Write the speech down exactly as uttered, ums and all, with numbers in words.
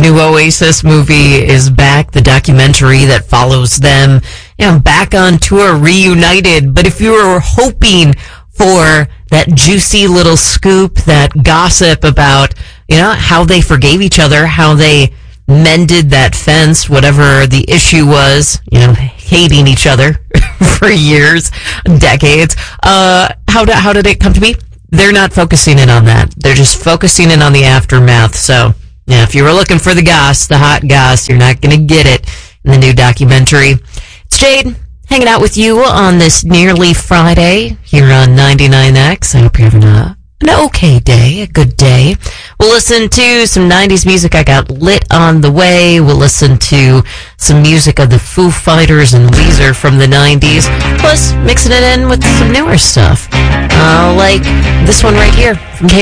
new Oasis movie is back, the documentary that follows them, you know, back on tour, reunited. But if you were hoping for that juicy little scoop, that gossip about, you know, how they forgave each other, how they mended that fence, whatever the issue was, you know, hating each other for years, decades, uh, how, do, how did it come to be? They're not focusing in on that. They're just focusing in on the aftermath. So, yeah, if you were looking for the goss, the hot goss, you're not going to get it in the new documentary. It's Jade, hanging out with you on this nearly Friday here on ninety-nine X. I hope you're having a, an okay day, a good day. We'll listen to some nineties music. I got Lit on the way. We'll listen to some music of the Foo Fighters and Weezer from the nineties, plus mixing it in with some newer stuff, uh, like this one right here from K